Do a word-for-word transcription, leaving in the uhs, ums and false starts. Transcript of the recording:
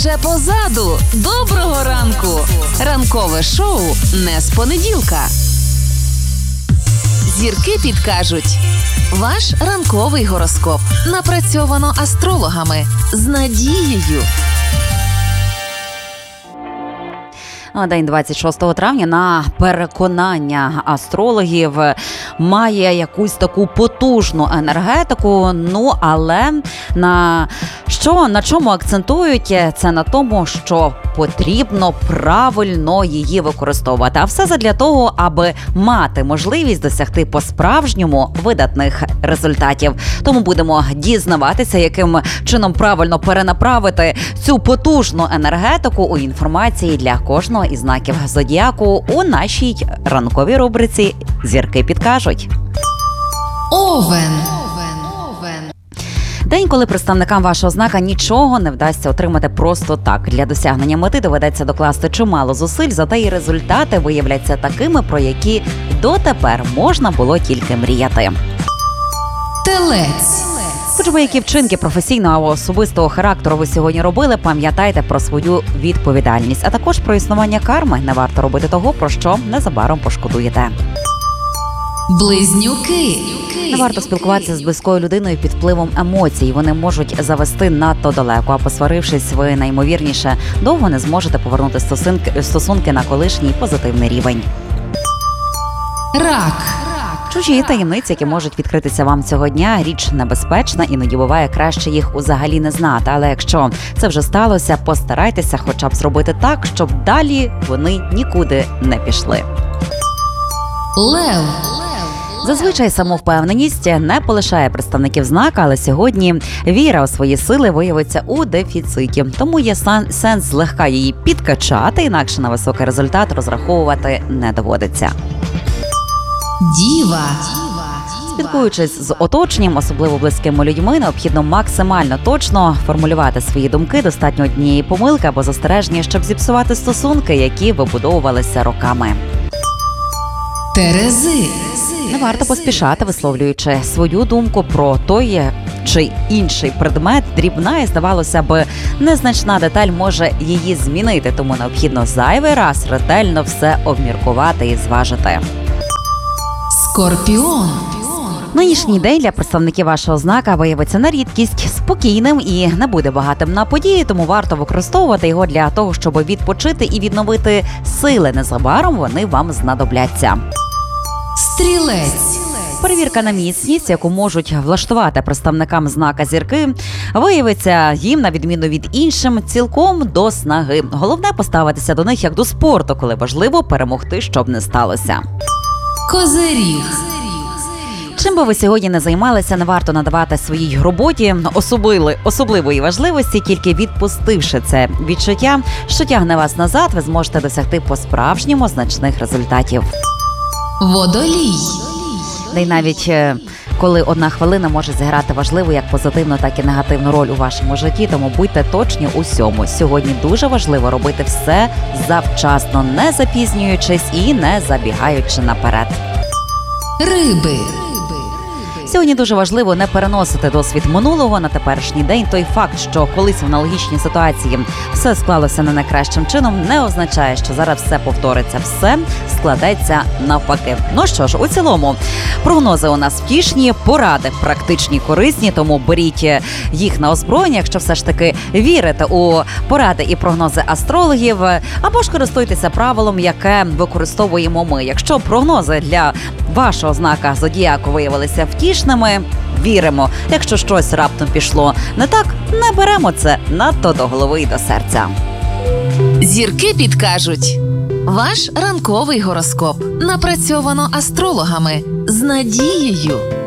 Ще позаду. Доброго ранку. Ранкове шоу не з понеділка. Зірки підкажуть. Ваш ранковий гороскоп напрацьовано астрологами з надією. День двадцять шостого травня, на переконання астрологів, має якусь таку потужну енергетику. Ну, але на що, на чому акцентують, це на тому, що потрібно правильно її використовувати. А все задля того, аби мати можливість досягти по-справжньому видатних результатів. Тому будемо дізнаватися, яким чином правильно перенаправити цю потужну енергетику у інформації для кожного із знаків зодіаку у нашій ранковій рубриці «Зірки підкажуть». Овен. День, коли представникам вашого знака нічого не вдасться отримати просто так. Для досягнення мети доведеться докласти чимало зусиль, зате і результати виявляться такими, про які дотепер можна було тільки мріяти. Телець. Хоч би які вчинки професійного або особистого характеру ви сьогодні робили, пам'ятайте про свою відповідальність, а також про існування карми. Не варто робити того, про що незабаром пошкодуєте. Близнюки. Не варто спілкуватися з близькою людиною під впливом емоцій. Вони можуть завести надто далеко, а посварившись, ви найімовірніше довго не зможете повернути стосунки, стосунки на колишній позитивний рівень. Рак. Чужі таємниці, які можуть відкритися вам цього дня, річ небезпечна, іноді буває краще їх взагалі не знати. Але якщо це вже сталося, постарайтеся хоча б зробити так, щоб далі вони нікуди не пішли. Лев. Зазвичай самовпевненість не полишає представників знака, але сьогодні віра у свої сили виявиться у дефіциті. Тому є сенс злегка її підкачати, інакше на високий результат розраховувати не доводиться. Діва. Спілкуючись з оточенням, особливо близькими людьми, необхідно максимально точно формулювати свої думки, достатньо однієї помилки або застереження, щоб зіпсувати стосунки, які вибудовувалися роками. Терези. Не варто поспішати, висловлюючи свою думку про той чи інший предмет. Дрібна і, здавалося б, незначна деталь може її змінити, тому необхідно зайвий раз ретельно все обміркувати і зважити. Скорпіон. Нинішній день для представників вашого знака виявиться на рідкість спокійним і не буде багатим на події, тому варто використовувати його для того, щоб відпочити і відновити сили. Незабаром вони вам знадобляться. Стрілець. Перевірка на міцність, яку можуть влаштувати представникам знака зірки, виявиться їм, на відміну від іншим, цілком до снаги. Головне поставитися до них як до спорту, коли важливо перемогти, щоб не сталося. Козиріг. Чим би ви сьогодні не займалися, не варто надавати своїй роботі особливої, особливої важливості, тільки відпустивши це відчуття, що тягне вас назад, ви зможете досягти по-справжньому значних результатів. Водолій. Та й навіть коли одна хвилина може зіграти важливу як позитивну, так і негативну роль у вашому житті, тому будьте точні у всьому. Сьогодні дуже важливо робити все завчасно, не запізнюючись і не забігаючи наперед. Риби. Сьогодні дуже важливо не переносити досвід минулого на теперішній день. Той факт, що колись в аналогічній ситуації все склалося не найкращим чином, не означає, що зараз все повториться. Все складеться навпаки. Ну що ж, у цілому, прогнози у нас втішні, поради практичні, корисні, тому беріть їх на озброєння, якщо все ж таки вірите у поради і прогнози астрологів, або ж користуйтеся правилом, яке використовуємо ми. Якщо прогнози для вашого знака зодіаку виявилися втішними, віримо. Якщо щось раптом пішло не так, не беремо це надто до голови і до серця. Зірки підкажуть. Ваш ранковий гороскоп напрацьовано астрологами з надією.